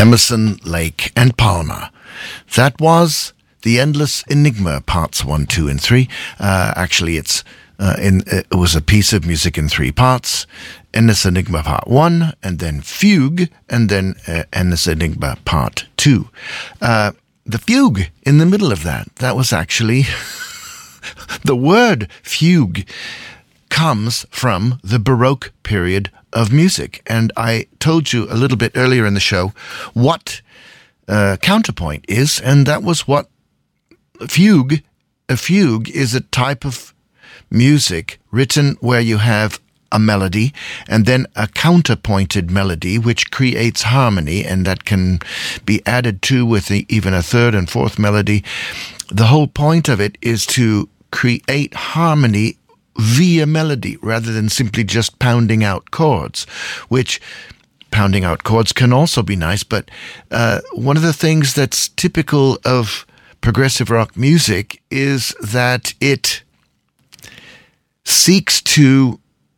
Emerson, Lake and Palmer. That was The Endless Enigma, parts 1, 2, and 3. Actually, it was a piece of music in 3 parts. Endless Enigma Part 1, and then Fugue, and then Endless Enigma Part 2. The fugue in the middle of that was actually... the word fugue comes from the Baroque period of music. And I told you a little bit earlier in the show what counterpoint is, and that was what a fugue is a type of music written where you have a melody and then a counterpointed melody which creates harmony, and that can be added to with even a third and fourth melody. The whole point of it is to create harmony via melody rather than simply just pounding out chords, which pounding out chords can also be nice, but one of the things that's typical of progressive rock music is that it seeks to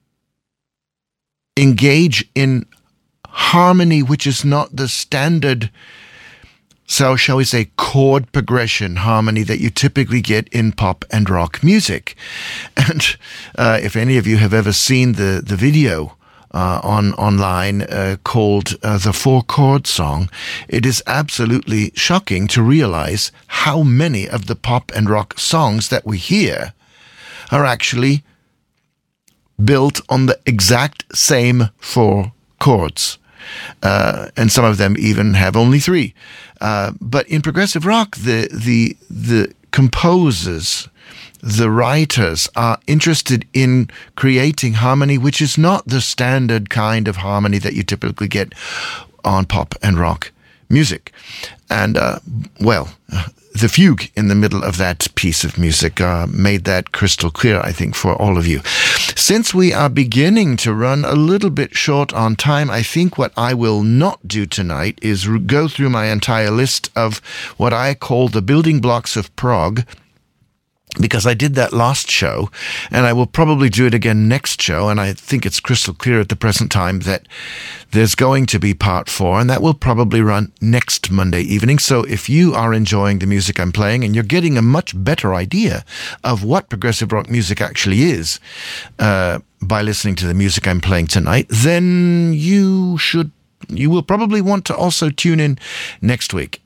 engage in harmony which is not the standard, so shall we say, chord progression harmony that you typically get in pop and rock music. And if any of you have ever seen the video online called the 4-Chord Song, it is absolutely shocking to realize how many of the pop and rock songs that we hear are actually built on the exact same 4 chords. And some of them even have only 3. But in progressive rock, the composers, the writers are interested in creating harmony which is not the standard kind of harmony that you typically get on pop and rock music. And, the fugue in the middle of that piece of music made that crystal clear, I think, for all of you. Since we are beginning to run a little bit short on time, I think what I will not do tonight is go through my entire list of what I call the building blocks of prog, because I did that last show, and I will probably do it again next show, and I think it's crystal clear at the present time that there's going to be part 4, and that will probably run next Monday evening. So if you are enjoying the music I'm playing, and you're getting a much better idea of what progressive rock music actually is by listening to the music I'm playing tonight, then you will probably want to also tune in next week.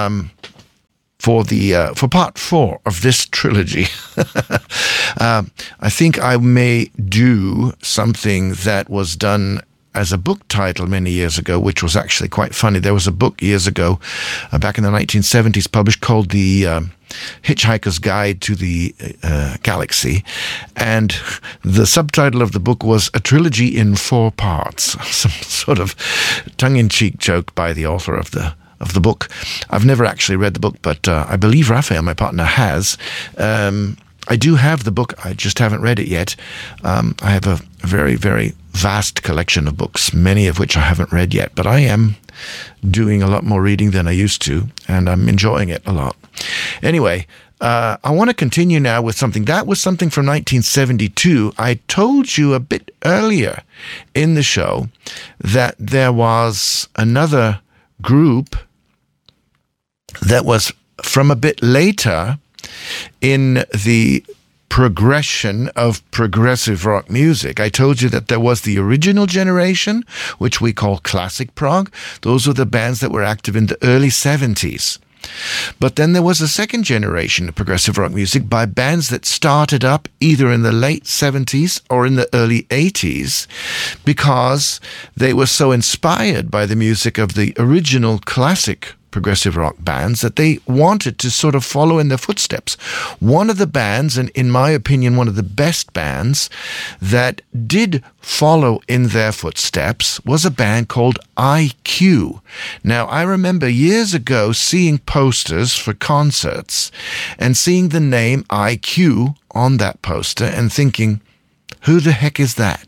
For part 4 of this trilogy. I think I may do something that was done as a book title many years ago, which was actually quite funny. There was a book years ago, back in the 1970s, published called The Hitchhiker's Guide to the Galaxy, and the subtitle of the book was A Trilogy in 4 Parts, some sort of tongue-in-cheek joke by the author of the book. I've never actually read the book, but I believe Raphael, my partner, has. I do have the book, I just haven't read it yet. I have a very, very vast collection of books, many of which I haven't read yet, but I am doing a lot more reading than I used to, and I'm enjoying it a lot. Anyway, I want to continue now with something. That was something from 1972. I told you a bit earlier in the show that there was another group that was from a bit later in the progression of progressive rock music. I told you that there was the original generation, which we call classic prog. Those were the bands that were active in the early 70s. But then there was a second generation of progressive rock music by bands that started up either in the late 70s or in the early 80s because they were so inspired by the music of the original classic progressive rock bands that they wanted to sort of follow in their footsteps. One of the bands, and in my opinion, one of the best bands that did follow in their footsteps was a band called IQ. Now, I remember years ago seeing posters for concerts and seeing the name IQ on that poster and thinking, who the heck is that?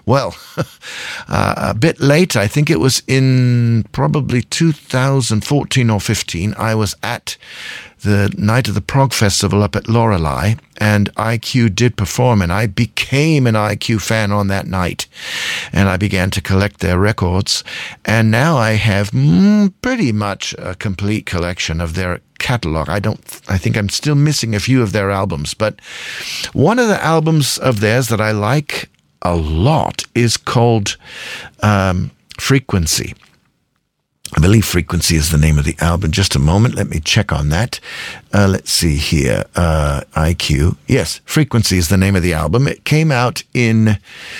Well, a bit later, I think it was in probably 2014 or 15, I was at the night of the prog festival up at Lorelei, and IQ did perform, and I became an IQ fan on that night, and I began to collect their records, and now I have pretty much a complete collection of their catalog. I think I'm still missing a few of their albums, but one of the albums of theirs that I like a lot is called Frequency. I believe Frequency is the name of the album. Just a moment. Let me check on that. Let's see here. IQ. Yes, Frequency is the name of the album. It came out in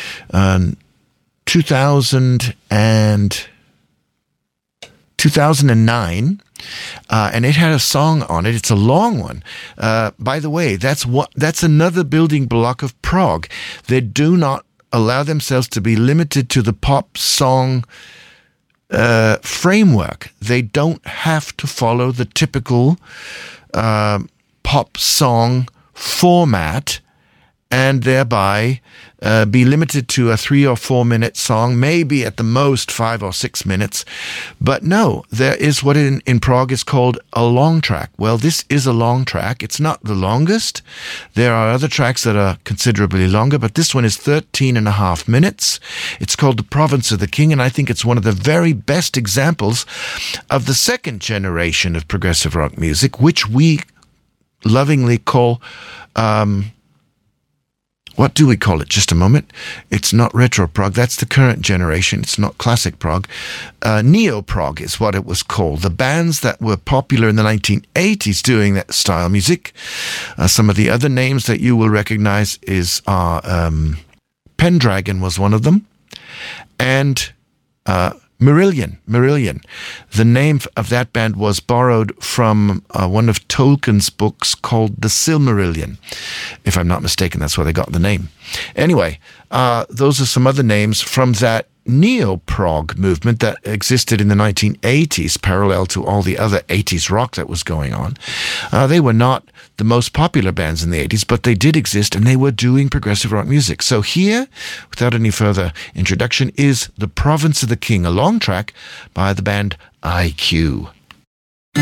2009. And it had a song on it. It's a long one. By the way, that's another building block of prog. They do not allow themselves to be limited to the pop song framework. They don't have to follow the typical pop song format and thereby be limited to a 3 or 4 minute song, maybe at the most 5 or 6 minutes. But no, there is what in prog is called a long track. Well, this is a long track. It's not the longest. There are other tracks that are considerably longer, but this one is 13 and a half minutes. It's called The Province of the King, and I think it's one of the very best examples of the second generation of progressive rock music, which we lovingly call what do we call it? Just a moment. It's not retro prog. That's the current generation. It's not classic prog. Neo prog is what it was called. The bands that were popular in the 1980s doing that style music. Some of the other names that you will recognize are Pendragon was one of them, and Marillion. The name of that band was borrowed from one of Tolkien's books called The Silmarillion. If I'm not mistaken, that's where they got the name. Anyway, those are some other names from that neo-prog movement that existed in the 1980s, parallel to all the other 80s rock that was going on. They were not the most popular bands in the 80s, but they did exist, and they were doing progressive rock music. So here, without any further introduction, is The Province of the King, a long track by the band IQ.